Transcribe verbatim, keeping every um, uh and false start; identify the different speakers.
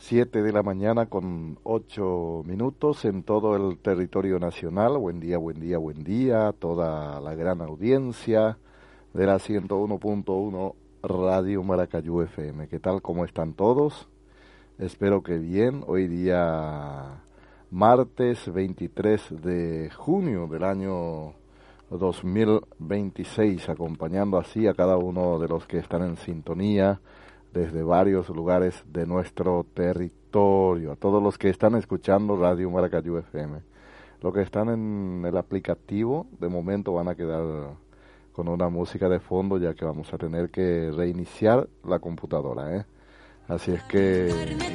Speaker 1: Siete de la mañana con ocho minutos en todo el territorio nacional. Buen día, buen día, buen día a toda la gran audiencia de la ciento uno punto uno Radio Maracayú F M. ¿Qué tal? ¿Cómo están todos? Espero que bien. Hoy día martes veintitrés de junio del año dos mil veintiséis, acompañando así a cada uno de los que están en sintonía desde varios lugares de nuestro territorio, a todos los que están escuchando Radio Maracayú F M. Los que están en el aplicativo, de momento van a quedar con una música de fondo, ya que vamos a tener que reiniciar la computadora, ¿eh? Así es que